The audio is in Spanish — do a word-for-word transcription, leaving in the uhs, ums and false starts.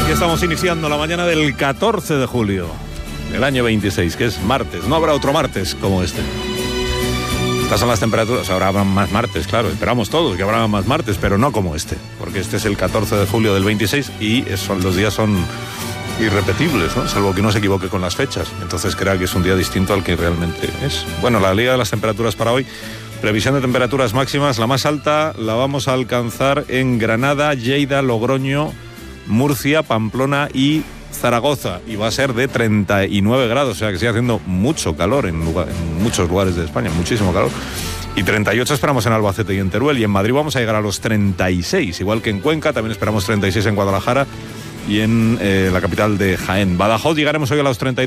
Y estamos iniciando la mañana del catorce de julio del año veintiséis, que es martes. No habrá otro martes como este. Estas son las temperaturas. Habrá más martes, claro. Esperamos todos que habrá más martes, pero no como este. Porque este es el catorce de julio del veintiséis y son, los días son irrepetibles, ¿no? Salvo que uno se equivoque con las fechas. Entonces crea que es un día distinto al que realmente es. Bueno, la liga de las temperaturas para hoy. Previsión de temperaturas máximas. La más alta la vamos a alcanzar en Granada, Lleida, Logroño, Murcia, Pamplona y Zaragoza, y va a ser de treinta y nueve grados, o sea que sigue haciendo mucho calor en, lugar, en muchos lugares de España, muchísimo calor. Y treinta y ocho esperamos en Albacete y en Teruel, y en Madrid vamos a llegar a los treinta y seis, igual que en Cuenca. También esperamos treinta y seis en Guadalajara y en eh, la capital de Jaén. Badajoz llegaremos hoy a los treinta y